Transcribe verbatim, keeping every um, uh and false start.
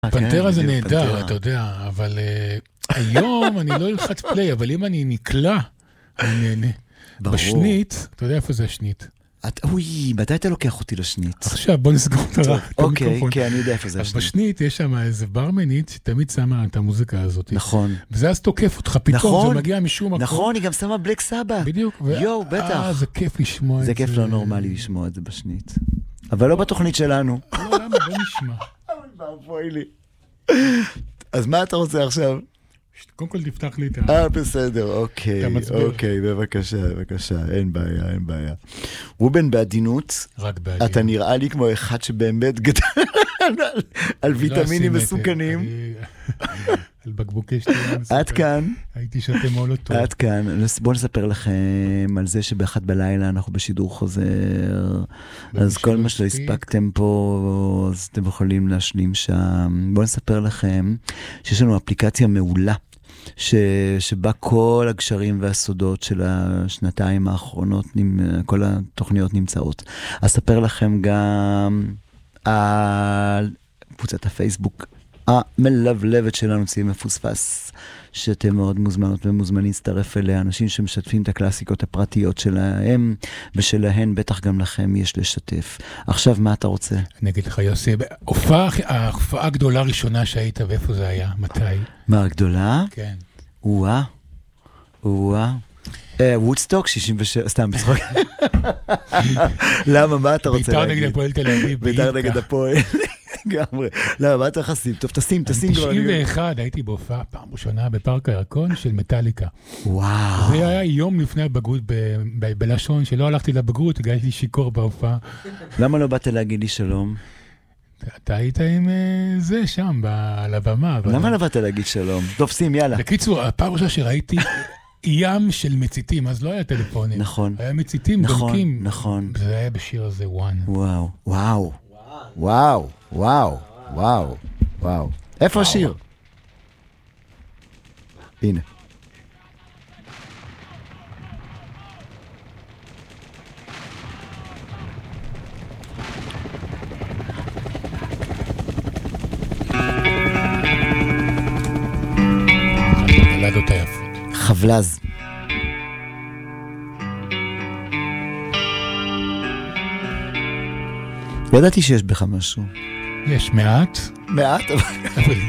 פנטרה זה נהדר, אתה יודע, אבל היום אני לא אלחץ פליי, אבל אם אני נקלע, אני נהנה. בשנית, אתה יודע איפה זה השנית? אוי, מתי אתה לוקח אותי לשנית? עכשיו, בוא נסגור את המיקרופון. אוקיי, כן, אני יודע איפה זה השנית. בשנית יש שם איזה ברמנית שתמיד שמה את המוזיקה הזאת. נכון. וזה אז תוקף אותך פתאום, זה מגיע משום מקום. נכון, היא גם שמה בלק סבא. בדיוק. יואו, בטח. אה, זה כיף לשמוע את זה. זה כיף לא נורמלי לשמוע את זה בשנית. אבל לא בתוכנית שלנו. לא, למה? בוא נשמע. בואי לי. אז מה אתה רוצה עכשיו? קודם כל תפתח לי את ה... אה, בסדר, אוקיי, אוקיי, בבקשה, בבקשה, אין בעיה, אין בעיה. רובן, בעדינות, רק בעדינות. אתה נראה לי כמו אחד שבאמת גדל על ויטמינים מסוכנים. על בקבוקי שתייה מסוכנים. עד כאן. הייתי שותה מולוטוב. עד כאן. בואו נספר לכם על זה שבאחת בלילה אנחנו בשידור חוזר. אז כל מה שהספקתם פה, אז אתם יכולים להשלים שם. בואו נספר לכם שיש לנו אפליקציה מעולה. ש... שבה כל הגשרים והסודות של השנתיים האחרונות, כל התוכניות נמצאות. אז אספר לכם גם על קבוצת הפייסבוק המלבלבת שלנו, צי מפוספס, שאתם מאוד מוזמנות ומוזמנים להצטרף אליה, אנשים שמשתפים את הקלאסיקות הפרטיות שלהם, ושלהן בטח גם לכם יש לשתף. עכשיו, מה אתה רוצה? אני אגיד לך, יוסי, ההופעה הגדולה הראשונה שהיית, ואיפה זה היה? מתי? מה, הגדולה? כן. וואה, וואה. וודסטוק, שישים ושבע, סתם בצחוק. למה, מה אתה רוצה להגיד? ביתר נגד הפועל תל אביב. ביתר נגד הפועל. גמרי. למה, מה אתה חסים? טוב, תשים, תשים. תשעים ואחת, הייתי בהופעה פעם ראשונה בפארק הירקון של מטליקה. וואו. זה היה יום לפני הבגרות בלשון, שלא הלכתי לבגרות, הגעתי שיקור בהופעה. למה לא באת להגיד לי שלום? אתה היית עם זה שם, על הבמה. למה לא באת להגיד שלום? טוב, שים, יאללה. בקיצור, הפעם ראשונה שראיתי ים של מציתים, אז לא היה טלפונים. נכון. היה מציתים, דולקים. נכון. זה היה בשיר הזה, וואן. וואו, וואו. וואו, וואו, וואו, וואו. איפה השיר? הנה. חבלזות היפות. חבלז. ידעתי שיש בך משהו. יש מעט. מעט, אבל...